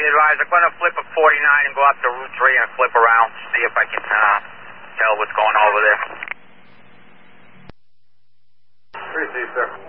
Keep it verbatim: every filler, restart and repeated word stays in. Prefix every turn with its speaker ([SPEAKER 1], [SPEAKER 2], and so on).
[SPEAKER 1] advised. I'm going to flip a forty-nine and go up to Route three and flip around, see if I can uh, tell what's going on over there.
[SPEAKER 2] Three, sir.